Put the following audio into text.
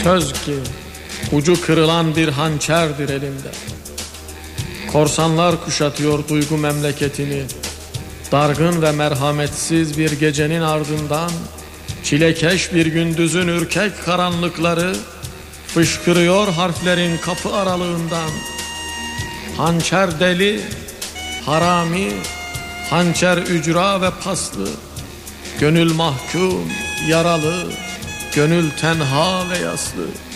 Söz ki ucu kırılan bir hançerdir elinde. Korsanlar kuşatıyor duygu memleketini. Dargın ve merhametsiz bir gecenin ardından çilekeş bir gündüzün ürkek karanlıkları fışkırıyor harflerin kapı aralığından. Hançer deli, harami, hançer ücra ve paslı. Gönül mahkum, yaralı, gönül tenha ve yaslı.